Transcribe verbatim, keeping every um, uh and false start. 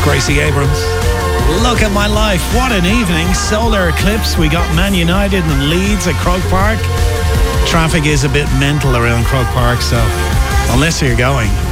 Gracie Abrams. Look at my life. What an evening. Solar eclipse. We got Man United and Leeds at Croke Park. Traffic is a bit mental around Croke Park, so unless you're going,